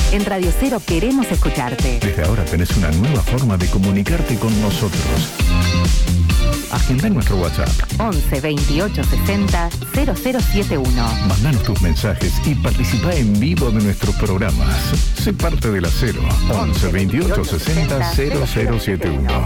En Radio Cero queremos escucharte. Desde ahora tenés una nueva forma de comunicarte con nosotros. Agenda en nuestro WhatsApp 11 28 60 0071. Mandanos tus mensajes y participa en vivo de nuestros programas. Sé parte de la Cero 11 28 60 0071.